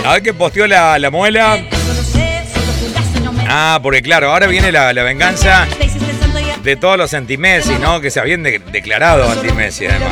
A ver qué posteó la muela. Ah, porque claro, ahora viene la venganza de todos los anti-Messi, ¿no? Que se habían declarado anti-Messi, además.